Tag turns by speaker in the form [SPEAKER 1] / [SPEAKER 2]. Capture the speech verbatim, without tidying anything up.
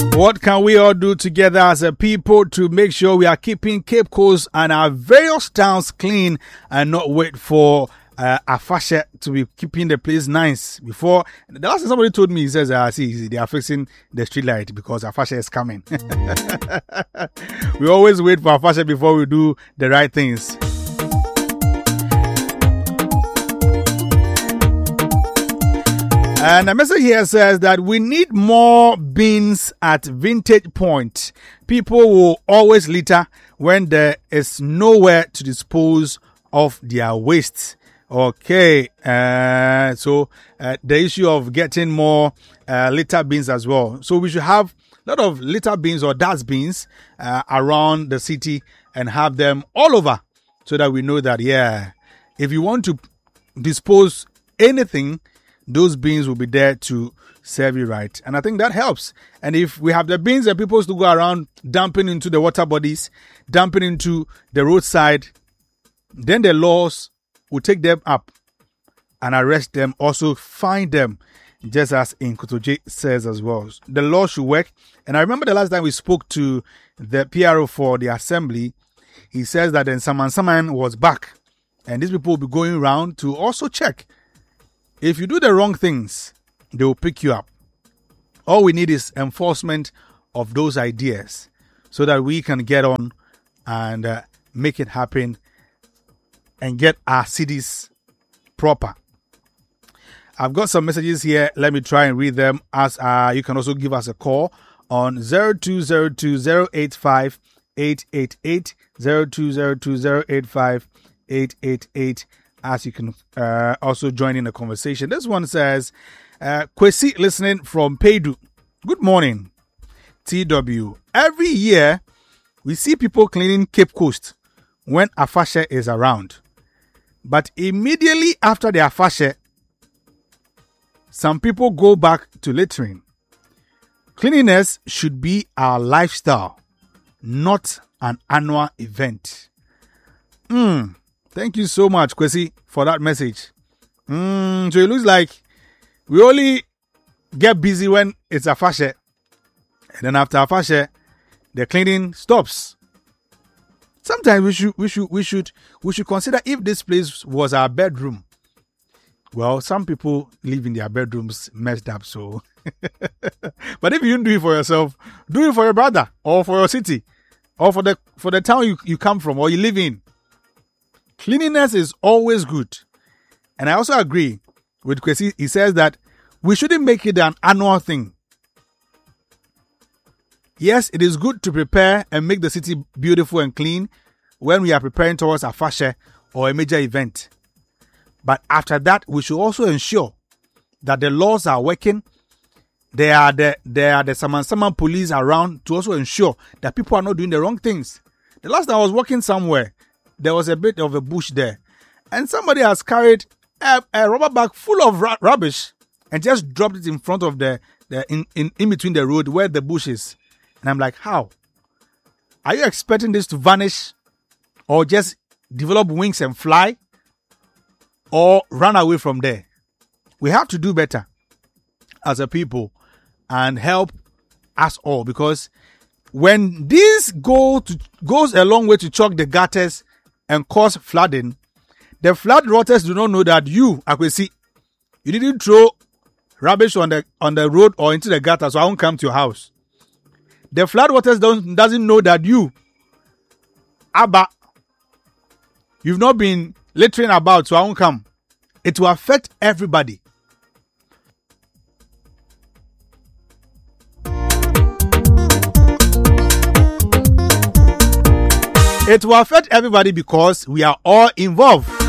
[SPEAKER 1] What can we all do together as a people to make sure we are keeping Cape Coast and our various towns clean and not wait for uh, Afashe to be keeping the place nice? Before, the last time somebody told me, he says, uh, see, they are fixing the street light because Afashe is coming. We always wait for Afashe before we do the right things. And the message here says that we need more bins at Vintage Point. People will always litter when there is nowhere to dispose of their waste. Okay, uh, so uh, the issue of getting more uh, litter bins as well. So we should have a lot of litter bins or dust bins uh, around the city and have them all over so that we know that, yeah, if you want to dispose anything, those bins will be there to serve you right. And I think that helps. And if we have the bins and people to go around dumping into the water bodies, dumping into the roadside, then the laws will take them up and arrest them, also fine them, just as in Kotoje says as well. The law should work. And I remember the last time we spoke to the P R O for the assembly, he says that then Saman Saman was back. And these people will be going around to also check. If you do the wrong things, they will pick you up. All we need is enforcement of those ideas so that we can get on and uh, make it happen and get our cities proper. I've got some messages here. Let me try and read them. As uh, you can also give us a call on zero two zero two zero eight five eight eight eight, zero two zero two zero eight five eight eight eight. As you can uh, also join in the conversation. This one says, uh, Kwesi listening from Peidu. Good morning, T W. Every year, we see people cleaning Cape Coast when Afashe is around. But immediately after the Afashe, some people go back to littering. Cleanliness should be our lifestyle, not an annual event. Hmm. Thank you so much, Kwesi, for that message. Mm, so it looks like we only get busy when it's Afashe. And then after Afashe, the cleaning stops. Sometimes we should we should we should we should consider if this place was our bedroom. Well, some people live in their bedrooms messed up, so but if you don't do it for yourself, do it for your brother or for your city or for the for the town you, you come from or you live in. Cleanliness is always good. And I also agree with Kwesi. He says that we shouldn't make it an annual thing. Yes, it is good to prepare and make the city beautiful and clean when we are preparing towards a Afashe or a major event. But after that, we should also ensure that the laws are working. There are the, there are the Saman Saman police around to also ensure that people are not doing the wrong things. The last time I was working somewhere, there was a bit of a bush there. And somebody has carried a, a rubber bag full of ra- rubbish and just dropped it in front of the, the in, in, in between the road where the bush is. And I'm like, how? Are you expecting this to vanish or just develop wings and fly or run away from there? We have to do better as a people and help us all, because when this go to, goes a long way to choke the gutters and cause flooding, the flood rotters do not know that you, Akwesi, you didn't throw rubbish on the on the road or into the gutter, so I won't come to your house. The flood waters don't doesn't know that you, Abba, you've not been littering about, so I won't come. It will affect everybody. It will affect everybody because we are all involved.